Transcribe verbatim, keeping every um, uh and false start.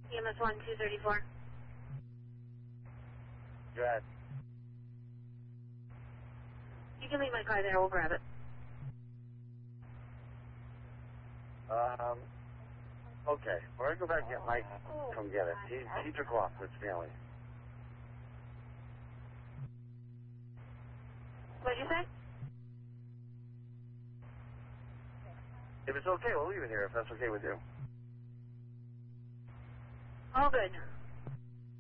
E M S one two thirty-four. Go ahead. You can leave my car there, we'll grab it. Um, okay. We're going to go back and get Mike. Come get it. He, he took off with his family. What'd you say? If it's okay, we'll leave it here if that's okay with you. All good.